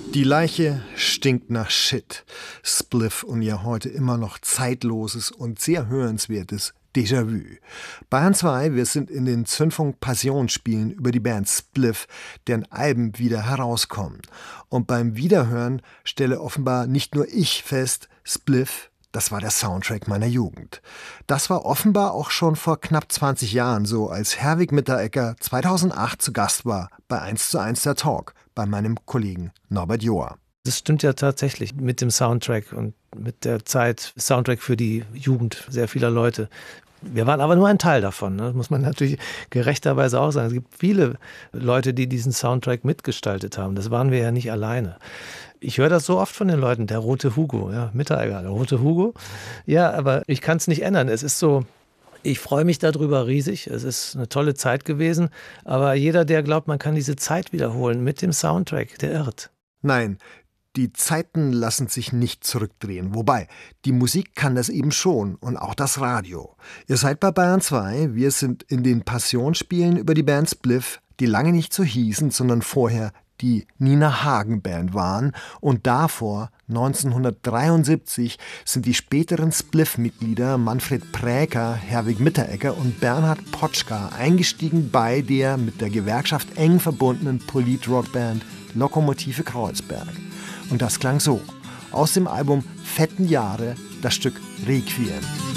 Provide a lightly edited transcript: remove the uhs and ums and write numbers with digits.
Die Leiche stinkt nach Shit. Spliff und ihr heute immer noch zeitloses und sehr hörenswertes Déjà-vu. Bayern 2, wir sind in den Zündfunk Passionsspielen über die Band Spliff, deren Alben wieder herauskommen. Und beim Wiederhören stelle offenbar nicht nur ich fest, Spliff, das war der Soundtrack meiner Jugend. Das war offenbar auch schon vor knapp 20 Jahren so, als Herwig Mitteregger 2008 zu Gast war bei 1:1 der Talk bei meinem Kollegen Norbert Joa. Das stimmt ja tatsächlich mit dem Soundtrack und mit der Zeit, Soundtrack für die Jugend sehr vieler Leute. Wir waren aber nur ein Teil davon, ne? Das muss man natürlich gerechterweise auch sagen. Es gibt viele Leute, die diesen Soundtrack mitgestaltet haben. Das waren wir ja nicht alleine. Ich höre das so oft von den Leuten, der rote Hugo, ja, Mitteregger, der rote Hugo. Ja, aber ich kann es nicht ändern. Es ist so, ich freue mich darüber riesig. Es ist eine tolle Zeit gewesen. Aber jeder, der glaubt, man kann diese Zeit wiederholen mit dem Soundtrack, der irrt. Nein, die Zeiten lassen sich nicht zurückdrehen. Wobei, die Musik kann das eben schon und auch das Radio. Ihr seid bei Bayern 2, wir sind in den Passionsspielen über die Band Spliff, die lange nicht so hießen, sondern vorher die Nina Hagen Band waren, und davor 1973 sind die späteren Spliff-Mitglieder Manfred Präker, Herwig Mitteregger und Bernhard Potschka eingestiegen bei der mit der Gewerkschaft eng verbundenen Polit-Rock-Band Lokomotive Kreuzberg. Und das klang so. Aus dem Album Fetten Jahre das Stück Requiem.